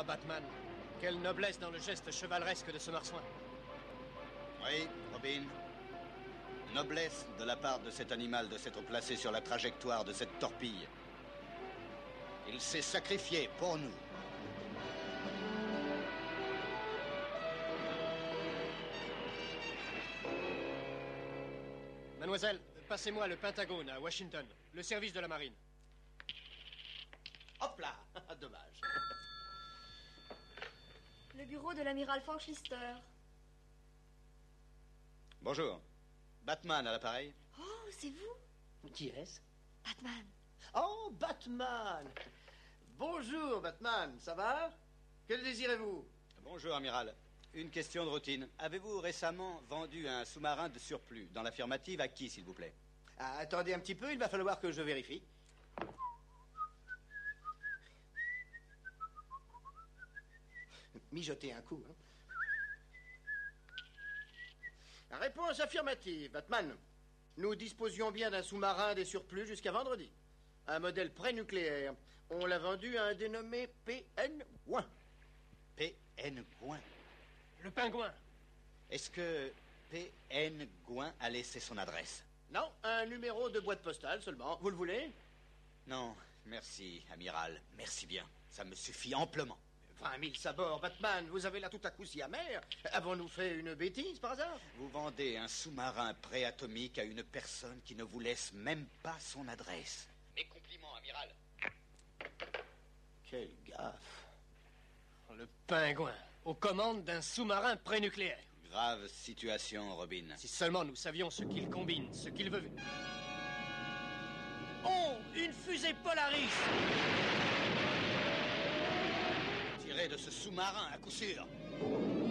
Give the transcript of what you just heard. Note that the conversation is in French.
Ah, Batman, quelle noblesse dans le geste chevaleresque de ce marsouin. Oui, Robin. Noblesse de la part de cet animal de s'être placé sur la trajectoire de cette torpille. Il s'est sacrifié pour nous. Mademoiselle, passez-moi le Pentagone à Washington, le service de la marine. Hop là. Dommage. Le bureau de l'amiral Frank Lister. Bonjour. Batman à l'appareil. Oh, c'est vous? Qui est-ce? Batman. Oh, Batman. Bonjour, Batman. Ça va? Que désirez-vous? Bonjour, amiral. Une question de routine. Avez-vous récemment vendu un sous-marin de surplus? Dans l'affirmative, à qui, s'il vous plaît? Ah, attendez un petit peu, il va falloir que je vérifie. Mijotez un coup, hein. Réponse affirmative, Batman. Nous disposions bien d'un sous-marin des surplus jusqu'à vendredi. Un modèle pré-nucléaire. On l'a vendu à un dénommé P.N. Gouin. P.N. Gouin. Le pingouin. Est-ce que P.N. Gouin a laissé son adresse? Non, un numéro de boîte postale seulement. Vous le voulez? Non, merci, amiral. Merci bien. Ça me suffit amplement. 20 000 sabords, Batman. Vous avez là tout à coup si amer. Avons-nous fait une bêtise, par hasard? Vous vendez un sous-marin préatomique à une personne qui ne vous laisse même pas son adresse. Mes compliments, amiral. Quelle gaffe. Le pingouin, aux commandes d'un sous-marin prénucléaire. Grave situation, Robin. Si seulement nous savions ce qu'il combine, ce qu'il veut. Oh, une fusée Polaris! Tiré de ce sous-marin, à coup sûr.